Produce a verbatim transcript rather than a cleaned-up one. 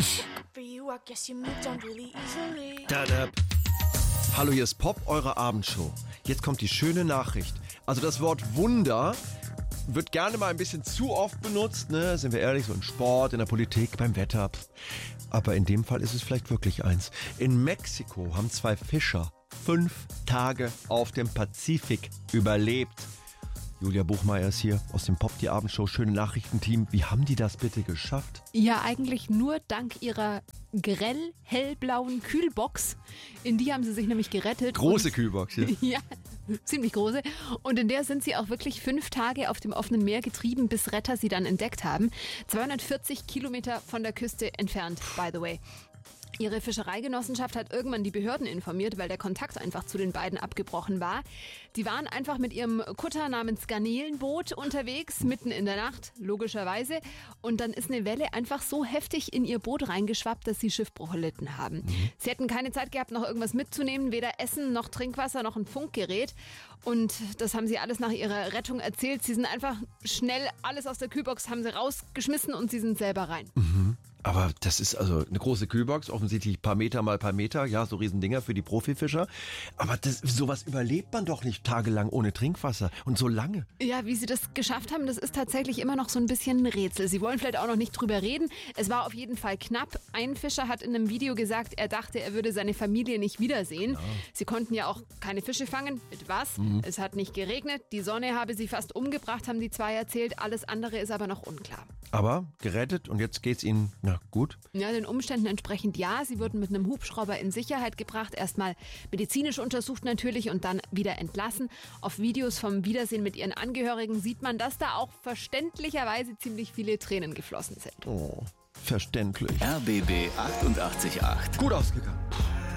Tada. Hallo, hier ist Pop, eure Abendshow. Jetzt kommt die schöne Nachricht. Also das Wort Wunder wird gerne mal ein bisschen zu oft benutzt, ne? Sind wir ehrlich, so im Sport, in der Politik, beim Wetter. Aber in dem Fall ist es vielleicht wirklich eins. In Mexiko haben zwei Fischer fünf Tage auf dem Pazifik überlebt. Julia Buchmeier ist hier aus dem Pop, die Abendshow, schöne Nachrichtenteam. Wie haben die das bitte geschafft? Ja, eigentlich nur dank ihrer grell hellblauen Kühlbox. In die haben sie sich nämlich gerettet. Große Kühlbox, ja. Ja, ziemlich große. Und in der sind sie auch wirklich fünf Tage auf dem offenen Meer getrieben, bis Retter sie dann entdeckt haben. zweihundertvierzig Kilometer von der Küste entfernt, by the way. Ihre Fischereigenossenschaft hat irgendwann die Behörden informiert, weil der Kontakt einfach zu den beiden abgebrochen war. Die waren einfach mit ihrem Kutter namens Garnelenboot unterwegs, mitten in der Nacht, logischerweise. Und dann ist eine Welle einfach so heftig in ihr Boot reingeschwappt, dass sie Schiffbruch erlitten haben. Mhm. Sie hätten keine Zeit gehabt, noch irgendwas mitzunehmen, weder Essen noch Trinkwasser noch ein Funkgerät. Und das haben sie alles nach ihrer Rettung erzählt. Sie sind einfach schnell alles aus der Kühlbox, haben sie rausgeschmissen und sie sind selber rein. Mhm. Aber das ist also eine große Kühlbox, offensichtlich paar Meter mal paar Meter, ja, so Riesendinger für die Profifischer. Aber das, sowas überlebt man doch nicht tagelang ohne Trinkwasser und so lange. Ja, wie sie das geschafft haben, das ist tatsächlich immer noch so ein bisschen ein Rätsel. Sie wollen vielleicht auch noch nicht drüber reden. Es war auf jeden Fall knapp. Ein Fischer hat in einem Video gesagt, er dachte, er würde seine Familie nicht wiedersehen. Ja. Sie konnten ja auch keine Fische fangen. Mit was? Mhm. Es hat nicht geregnet. Die Sonne habe sie fast umgebracht, haben die zwei erzählt. Alles andere ist aber noch unklar. Aber gerettet und jetzt geht's ihnen, na gut? Ja, den Umständen entsprechend ja. Sie wurden mit einem Hubschrauber in Sicherheit gebracht, erstmal medizinisch untersucht natürlich und dann wieder entlassen. Auf Videos vom Wiedersehen mit ihren Angehörigen sieht man, dass da auch verständlicherweise ziemlich viele Tränen geflossen sind. Oh, verständlich. R B B achtundachtzig Komma acht. Gut ausgegangen.